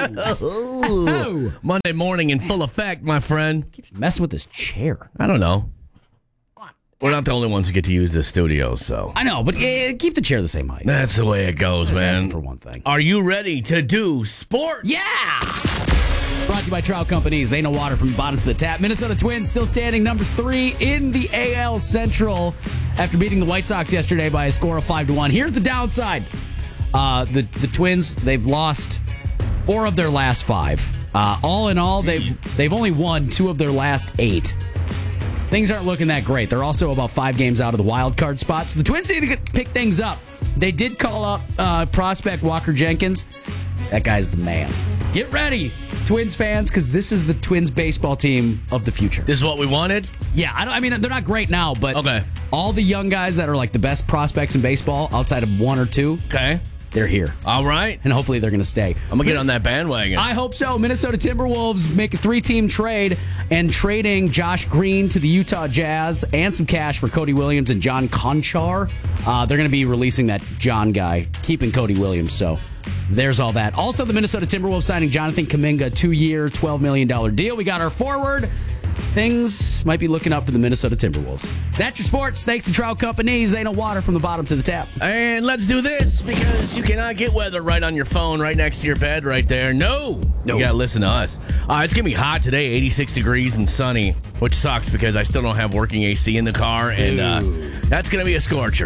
Monday morning in full effect, my friend. Keeps messing with this chair. I don't know. We're not the only ones who get to use the studio, so. I know, but keep the chair the same height. That's the way it goes, Just man. asking for one thing. Are you ready to do sports? Yeah! Brought to you by Trout Companies. They know water from the bottom to the tap. Minnesota Twins still standing number 3 in the AL Central after beating the White Sox yesterday by a score of 5-1. Here's the downside. The Twins, they've lost 4 of their last 5. All in all, they've only won 2 of their last 8. Things aren't looking that great. They're also about 5 games out of the wild card spot. So the Twins need to pick things up. They did call up prospect Walker Jenkins. That guy's the man. Get ready, Twins fans, because this is the Twins baseball team of the future. This is what we wanted? Yeah, I mean, they're not great now, but Okay. all the young guys that are like the best prospects in baseball, outside of 1 or 2, Okay. they're here. All right. And hopefully they're going to stay. I'm going to get on that bandwagon. I hope so. Minnesota Timberwolves make a 3-team trade and trading Josh Green to the Utah Jazz and some cash for Cody Williams and John Conchar. They're going to be releasing that John guy, keeping Cody Williams. So there's all that. Also, the Minnesota Timberwolves signing Jonathan Kuminga, 2-year, $12 million deal. We got our forward. Things might be looking up for the Minnesota Timberwolves. That's your sports. Thanks to Trout Companies. They know water from the bottom to the tap. And let's do this because you cannot get weather right on your phone, right next to your bed, right there. No. You got to listen to us. It's going to be hot today, 86 degrees and sunny, which sucks because I still don't have working AC in the car. And that's going to be a scorcher.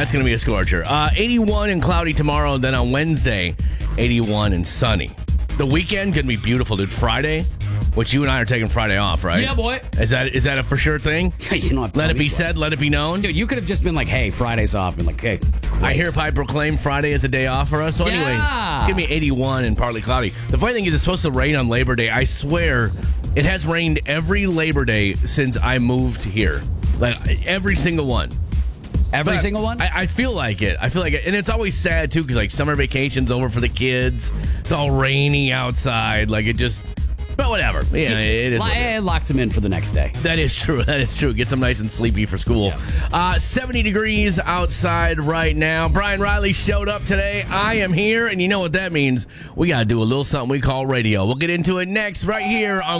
81 and cloudy tomorrow. Then on Wednesday, 81 and sunny. The weekend going to be beautiful, dude. Friday, which you and I are taking Friday off, right? Yeah, boy. Is that a for sure thing? You don't have to Let tell it be me said, let it be known. Dude, you could have just been like, hey, Friday's off. And like, hey, great. I hereby proclaim Friday as a day off for us. So anyway, it's going to be 81 and partly cloudy. The funny thing is it's supposed to rain on Labor Day. I swear it has rained every Labor Day since I moved here. Like every single one. Every single one? I feel like it. And it's always sad, too, because, like, summer vacation's over for the kids. It's all rainy outside. Like, it just... But whatever. Yeah, it is. It locks them in for the next day. That is true. Gets them nice and sleepy for school. Yeah. 70 degrees outside right now. Brian Riley showed up today. I am here, and you know what that means. We got to do a little something we call radio. We'll get into it next right here on